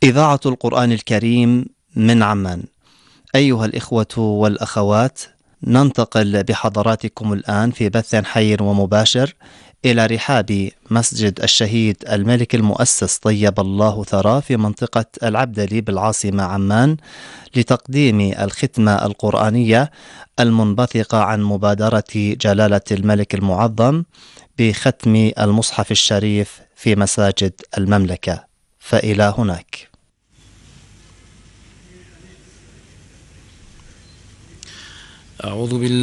إذاعة القرآن الكريم من عمان. أيها الإخوة والأخوات، ننتقل بحضراتكم الآن في بث حي ومباشر إلى رحاب مسجد الشهيد الملك المؤسس طيب الله ثراه في منطقة العبدلي بالعاصمة عمان لتقديم الختمة القرآنية المنبثقة عن مبادرة جلالة الملك المعظم بختم المصحف الشريف في مساجد المملكة. فإلى هناك. أعوذ بالله